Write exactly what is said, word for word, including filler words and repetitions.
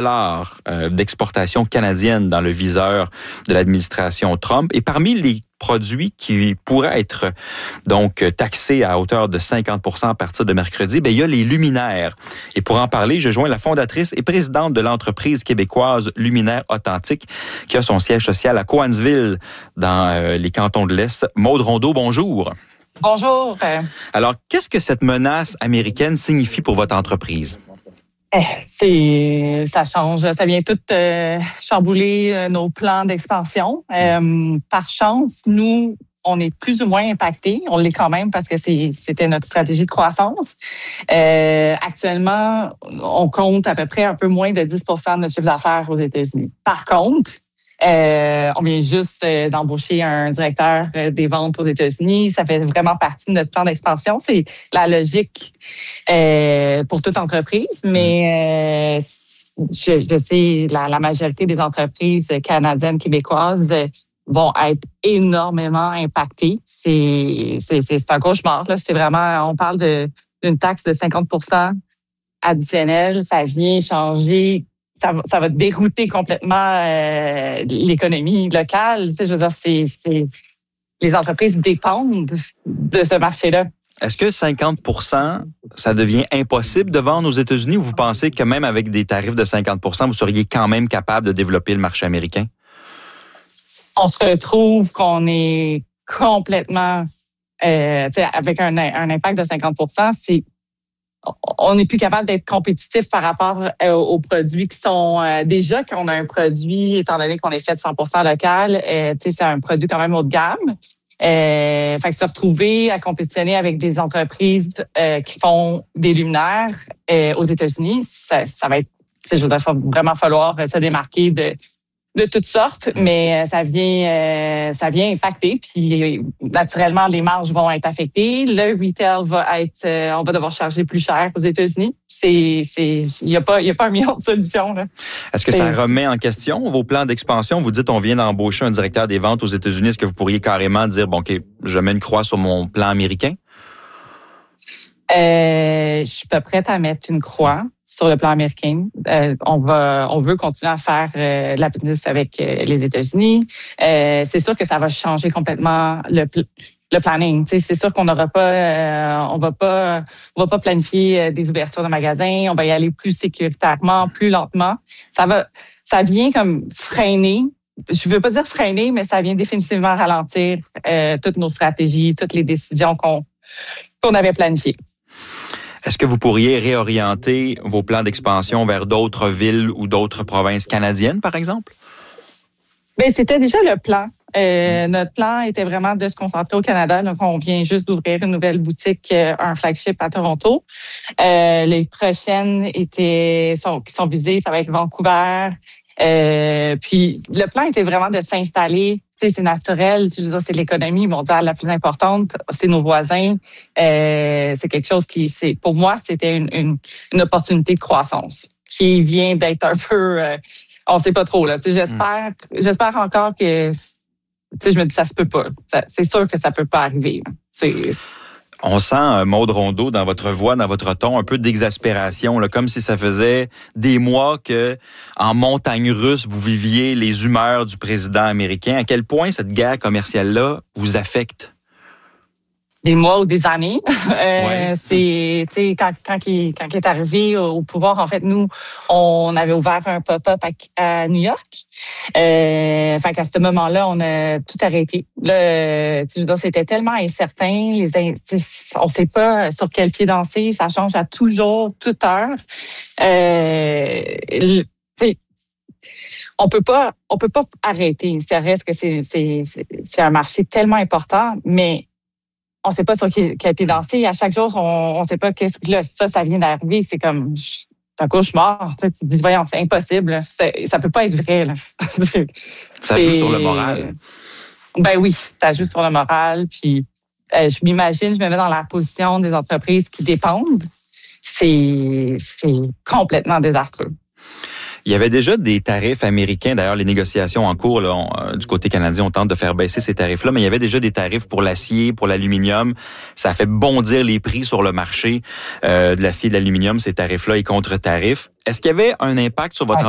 dollars euh, d'exportation canadienne dans le viseur de l'administration Trump. Et parmi les produits qui pourraient être donc taxés à hauteur de cinquante pour cent à partir de mercredi, bien, il y a les luminaires. Et pour en parler, je joins la fondatrice et présidente de l'entreprise québécoise Luminaires Authentiques, qui a son siège social à Cowansville, dans euh, les cantons de l'Est. Maude Rondeau, bonjour. Bonjour. Alors, qu'est-ce que cette menace américaine signifie pour votre entreprise? Eh, c'est, ça change, ça vient tout euh, chambouler euh, nos plans d'expansion. Euh, par chance, nous, on est plus ou moins impactés. On l'est quand même parce que c'est, c'était notre stratégie de croissance. Euh, actuellement, on compte à peu près un peu moins de dix pour cent de notre chiffre d'affaires aux États-Unis. Par contre, Euh, on vient juste euh, d'embaucher un directeur euh, des ventes aux États-Unis. Ça fait vraiment partie de notre plan d'expansion. C'est la logique euh, pour toute entreprise, mais euh, je, je sais la, la majorité des entreprises canadiennes, québécoises euh, vont être énormément impactées. C'est, c'est, c'est, c'est un cauchemar, là. C'est vraiment, on parle de, d'une taxe de cinquante pour cent additionnelle. Ça vient changer. Ça va, ça va dérouter complètement euh, l'économie locale. Tu sais, je veux dire, c'est, c'est, les entreprises dépendent de ce marché-là. Est-ce que cinquante pour cent, ça devient impossible de vendre aux États-Unis ou vous pensez que même avec des tarifs de cinquante pour cent, vous seriez quand même capable de développer le marché américain? On se retrouve qu'on est complètement, euh, tu sais, avec un, un impact de cinquante pour cent, c'est on n'est plus capable d'être compétitif par rapport euh, aux produits qui sont euh, déjà qu'on a un produit, étant donné qu'on est fait cent pour cent local, euh, tu sais, c'est un produit quand même haut de gamme. Euh, fait que se retrouver à compétitionner avec des entreprises euh, qui font des luminaires euh, aux États-Unis, ça, ça va être, tu sais, je voudrais vraiment falloir se démarquer de de toutes sortes, mais ça vient euh, ça vient impacter. Puis naturellement, les marges vont être affectées. Le retail va être, euh, on va devoir charger plus cher aux États-Unis. C'est c'est il y a pas il y a pas un million de solutions là. Est-ce que c'est... ça remet en question vos plans d'expansion? Vous dites on vient d'embaucher un directeur des ventes aux États-Unis. Est-ce que vous pourriez carrément dire bon ok, je mets une croix sur mon plan américain? Euh, je suis pas prête à mettre une croix sur le plan américain. Euh, on va, on veut continuer à faire euh, de la business avec euh, les États-Unis. Euh, c'est sûr que ça va changer complètement le, le planning. Tu sais, c'est sûr qu'on n'aura pas, euh, on va pas, on va pas planifier des ouvertures de magasins. On va y aller plus sécuritairement, plus lentement. Ça va, ça vient comme freiner. Je veux pas dire freiner, mais ça vient définitivement ralentir euh, toutes nos stratégies, toutes les décisions qu'on qu'on avait planifiées. Est-ce que vous pourriez réorienter vos plans d'expansion vers d'autres villes ou d'autres provinces canadiennes, par exemple? Bien, c'était déjà le plan. Euh, notre plan était vraiment de se concentrer au Canada. Donc, on vient juste d'ouvrir une nouvelle boutique, euh, un flagship à Toronto. Euh, les prochaines étaient sont, qui sont visées, ça va être Vancouver. Euh, puis, le plan était vraiment de s'installer. Tu sais, c'est naturel. Je veux dire, c'est l'économie mondiale la plus importante. C'est nos voisins. Euh, c'est quelque chose qui, c'est pour moi, c'était une, une, une opportunité de croissance qui vient d'être un peu... Euh, on sait pas trop là. Tu sais, j'espère, mm. j'espère encore que... Tu sais, je me dis, ça se peut pas. Ça, c'est sûr que ça peut pas arriver. C'est... On sent, Maude Rondeau, dans votre voix, dans votre ton, un peu d'exaspération, là, comme si ça faisait des mois que, en montagne russe, vous viviez les humeurs du président américain. À quel point cette guerre commerciale-là vous affecte? Des mois ou des années. euh, ouais. C'est, tu sais, quand, quand, il, quand il est arrivé au pouvoir, en fait, nous, on avait ouvert un pop-up à, à New York. Euh, fait qu'à ce moment-là, on a tout arrêté. Là, tu veux dire, c'était tellement incertain. Les, on sait pas sur quel pied danser. Ça change à tout jour, toute heure. Euh, tu sais, on peut pas, on peut pas arrêter. Ça reste que c'est, c'est, c'est, c'est un marché tellement important, mais on ne sait pas sur quel, quel pied danser. À chaque jour, on ne sait pas qu'est-ce que là, ça, ça vient d'arriver. C'est comme c'est un cauchemar. Tu, sais, tu te dis, voyons, c'est impossible. C'est, ça peut pas être vrai. Là. Ça joue sur le moral. Ben oui, ça joue sur le moral. Puis, euh, je m'imagine, je me mets dans la position des entreprises qui dépendent. C'est, c'est complètement désastreux. Il y avait déjà des tarifs américains. D'ailleurs, les négociations en cours, là, on, euh, du côté canadien, on tente de faire baisser ces tarifs-là, mais il y avait déjà des tarifs pour l'acier, pour l'aluminium. Ça a fait bondir les prix sur le marché euh, de l'acier et de l'aluminium, ces tarifs-là et contre-tarifs. Est-ce qu'il y avait un impact sur votre